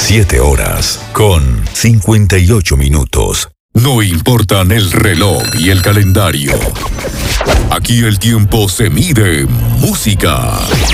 7 horas con 58 minutos. No importan el reloj y el calendario. Aquí el tiempo se mide en música.